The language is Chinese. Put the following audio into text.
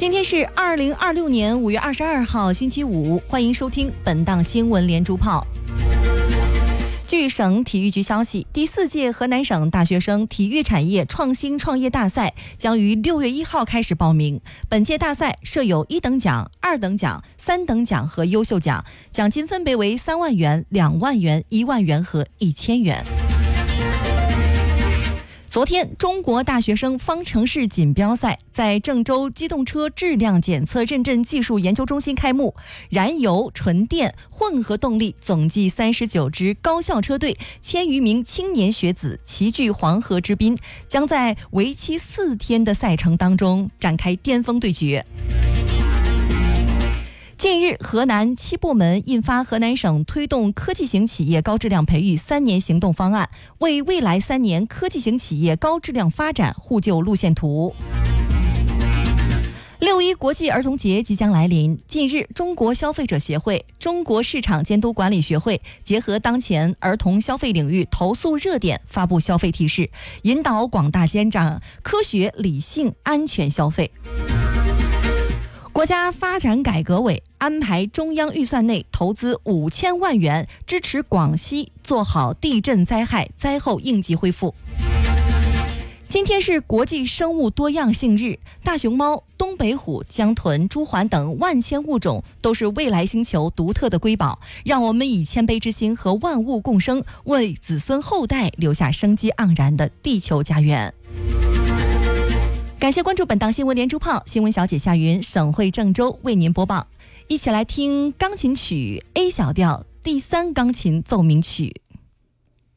今天是2026年5月22号星期五，欢迎收听本档新闻连珠炮。据省体育局消息，第4届河南省大学生体育产业创新创业大赛将于6月1号开始报名。本届大赛设有1等奖、2等奖、3等奖和优秀奖，奖金分别为3万元、2万元、1万元和1000元。昨天，中国大学生方程式锦标赛在郑州机动车质量检测认证技术研究中心开幕。燃油、纯电、混合动力总计39支高校车队，1000余名青年学子齐聚黄河之滨，将在为期4天的赛程当中展开巅峰对决。近日，河南7部门印发河南省推动科技型企业高质量培育3年行动方案，为未来3年科技型企业高质量发展护就路线图。6·1国际儿童节即将来临，近日，中国消费者协会、中国市场监督管理学会结合当前儿童消费领域投诉热点，发布消费提示，引导广大家长科学、理性、安全消费。国家发展改革委安排中央预算内投资5000万元，支持广西做好地震灾害灾后应急恢复。今天是国际生物多样性日，大熊猫、东北虎、江豚、朱鹮等万千物种都是未来星球独特的瑰宝，让我们以谦卑之心和万物共生，为子孙后代留下生机盎然的地球家园。感谢关注本档新闻连珠炮，新闻小姐夏云，省会郑州为您播报。一起来听钢琴曲 A 小调第3钢琴奏鸣曲。